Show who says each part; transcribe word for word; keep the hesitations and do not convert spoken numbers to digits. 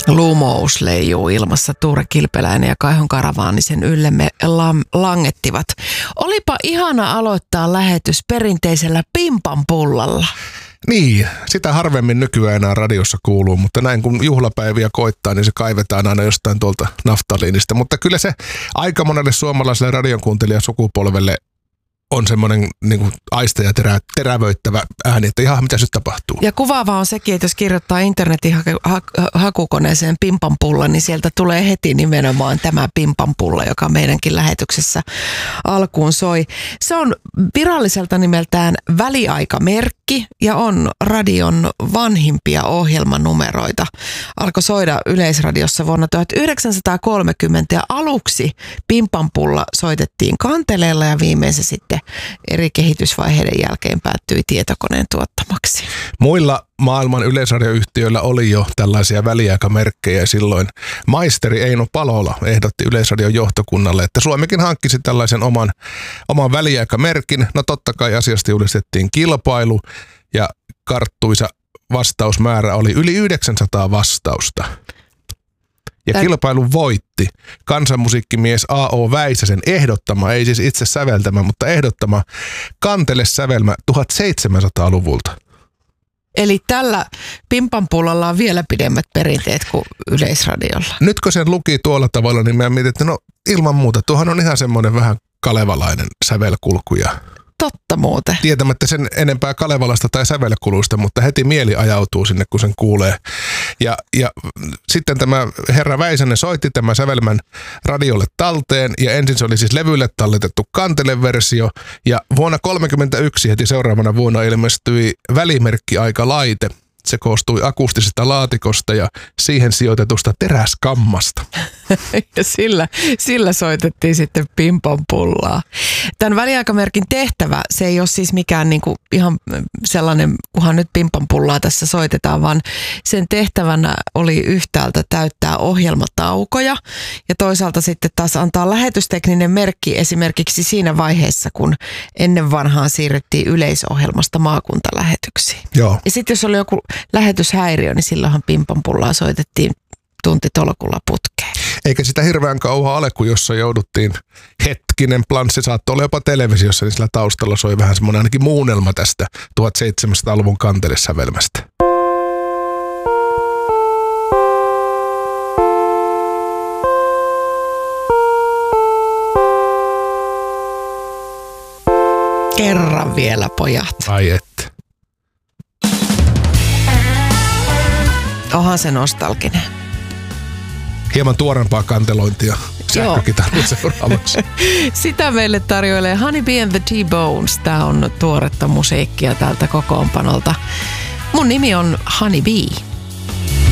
Speaker 1: Lumous leijuu ilmassa. Tuure Kilpeläinen ja Kaihon Karavaanisen yllemme lam- langettivat. Olipa ihana aloittaa lähetys perinteisellä pimpanpullalla.
Speaker 2: Niin, sitä harvemmin nykyään enää radiossa kuuluu, mutta näin kun juhlapäiviä koittaa, niin se kaivetaan aina jostain tuolta naftaliinista. Mutta kyllä se aika monelle suomalaiselle radionkuuntelijasukupolvelle on semmoinen niin kuin aisteja terä, terävöittävä ääni, että ihan mitä se tapahtuu.
Speaker 1: Ja kuvaavaa on sekin, että jos kirjoittaa internetin haku, ha, hakukoneeseen pimpanpulla, niin sieltä tulee heti nimenomaan tämä pimpanpulla, joka meidänkin lähetyksessä alkuun soi. Se on viralliselta nimeltään väliaikamerkki ja on radion vanhimpia ohjelmanumeroita. Alkoi soida Yleisradiossa vuonna tuhatyhdeksänsataakolmekymmentä ja aluksi pimpanpulla soitettiin kanteleella ja viimeisen sitten eri kehitysvaiheiden jälkeen päättyi tietokoneen tuottamaksi.
Speaker 2: Muilla maailman yleisradioyhtiöillä oli jo tällaisia väliaikamerkkejä. Silloin maisteri Eino Palola ehdotti Yleisradion johtokunnalle, että Suomikin hankkisi tällaisen oman, oman väliaikamerkin. No totta kai asiasta julistettiin kilpailu ja karttuisa vastausmäärä oli yli yhdeksänsataa vastausta. Ja Tän... kilpailun voitti kansanmusiikkimies A O Väisäsen ehdottama, ei siis itse säveltämä, mutta ehdottama kantelesävelmä tuhatseitsemänsataaluvulta.
Speaker 1: Eli tällä pimpanpullalla on vielä pidemmät perinteet kuin Yleisradiolla.
Speaker 2: Nyt kun sen luki tuolla tavalla, niin mä mietin, että no ilman muuta, tuohan on ihan semmoinen vähän kalevalainen sävelkulku ja
Speaker 1: totta muuten.
Speaker 2: Tietämättä sen enempää Kalevalasta tai sävelkuluista, mutta heti mieli ajautuu sinne, kun sen kuulee. Ja, ja sitten tämä herra Väisänen soitti tämän sävelmän radiolle talteen, ja ensin se oli siis levylle talletettu kanteleversio, ja vuonna tuhatyhdeksänsataakolmekymmentäyksi heti seuraavana vuonna ilmestyi välimerkkiaikalaite. Se koostui akustisesta laatikosta ja siihen sijoitetusta teräskammasta.
Speaker 1: Ja sillä, sillä soitettiin sitten pimpanpullaa. Tämän väliaikamerkin tehtävä, se ei ole siis mikään niinku ihan sellainen, kunhan nyt pimpanpullaa tässä soitetaan, vaan sen tehtävänä oli yhtäältä täyttää ohjelmataukoja ja toisaalta sitten taas antaa lähetystekninen merkki esimerkiksi siinä vaiheessa, kun ennen vanhaan siirryttiin yleisohjelmasta maakuntalähetyksiin.
Speaker 2: Joo.
Speaker 1: Ja sitten jos oli joku lähetyshäiriö, niin silloinhan pimpanpullaa soitettiin tuntitolkulla putkeen.
Speaker 2: Eikä sitä hirveän kauan ole, kun jossa jouduttiin hetkinen planssi, saattoi olla jopa televisiossa, niin sillä taustalla soi vähän semmoinen ainakin muunnelma tästä tuhatseitsemänsataaluvun kantelesävelmästä.
Speaker 1: Kerran vielä, pojat.
Speaker 2: Ai että.
Speaker 1: Onhan se nostalginen.
Speaker 2: Hieman tuorempaa kantelointia sähkökitarilla seuraavaksi.
Speaker 1: Sitä meille tarjoilee Honey Bee and the T-Bones. Tämä on tuoretta musiikkia tältä kokoonpanolta. Mun nimi on Honey Bee.